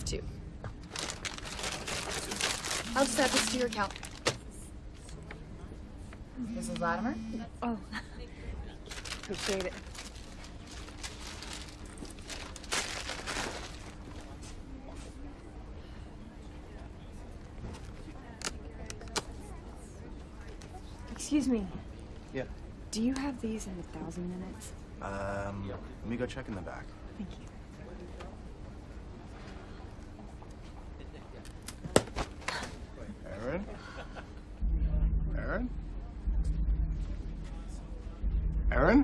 2. I'll just add this to your account. Mrs. Latimer? Oh, appreciate it. Excuse me. Yeah. Do you have these in 1,000 minutes? Let me go check in the back. Thank you. Aaron? Aaron? Aaron?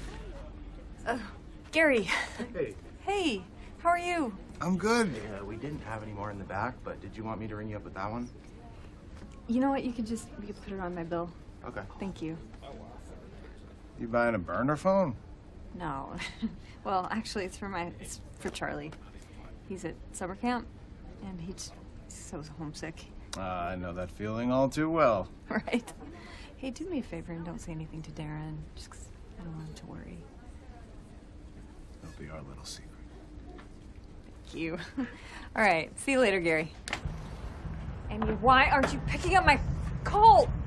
Gary. Hey. Hey, how are you? I'm good. Yeah, we didn't have any more in the back, but did you want me to ring you up with that one? You know what? You could put it on my bill. Okay. Thank you. You buying a burner phone? No. Well, actually, it's for Charlie. He's at summer camp, and he's so homesick. I know that feeling all too well. Right? Hey, do me a favor and don't say anything to Darren, just 'cause I don't want him to worry. It'll be our little secret. Thank you. All right. See you later, Gary. And why aren't you picking up my call?